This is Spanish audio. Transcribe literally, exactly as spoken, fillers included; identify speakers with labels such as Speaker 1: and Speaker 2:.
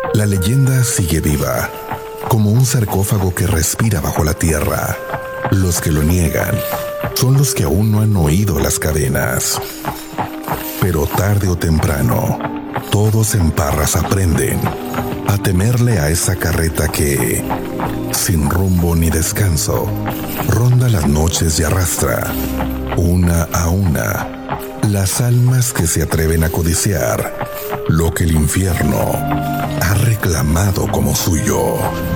Speaker 1: La leyenda sigue viva, como un sarcófago que respira bajo la tierra. Los que lo niegan son los que aún no han oído las cadenas. Pero tarde o temprano, todos en Parras aprenden a temerle a esa carreta que, sin rumbo ni descanso, ronda las noches y arrastra, una a una, las almas que se atreven a codiciar lo que el infierno ha reclamado como suyo.